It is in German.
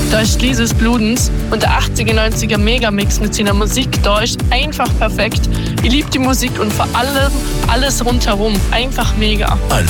Da ist Lies des Blutens und der 80er, 90er Megamix mit seiner Musik, da ist einfach perfekt. Ich liebe die Musik und vor allem alles rundherum. Einfach mega.